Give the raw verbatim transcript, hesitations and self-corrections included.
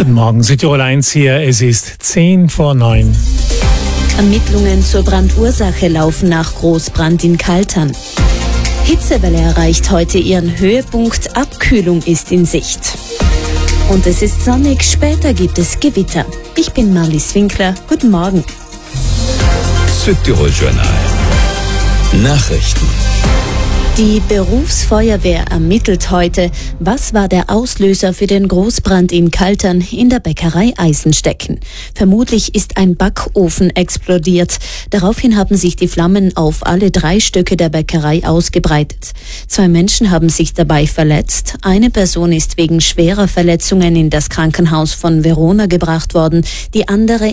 Guten Morgen, Südtirol eins hier, es ist zehn vor neun. Ermittlungen zur Brandursache laufen nach Großbrand in Kaltern. Hitzewelle erreicht heute ihren Höhepunkt, Abkühlung ist in Sicht. Und es ist sonnig, später gibt es Gewitter. Ich bin Marlies Winkler, guten Morgen. Südtirol Journal. Nachrichten. Die Berufsfeuerwehr ermittelt heute, was war der Auslöser für den Großbrand in Kaltern in der Bäckerei Eisenstecken. Vermutlich ist ein Backofen explodiert. Daraufhin haben sich die Flammen auf alle drei Stücke der Bäckerei ausgebreitet. Zwei Menschen haben sich dabei verletzt. Eine Person ist wegen schwerer Verletzungen in das Krankenhaus von Verona gebracht worden. Die andere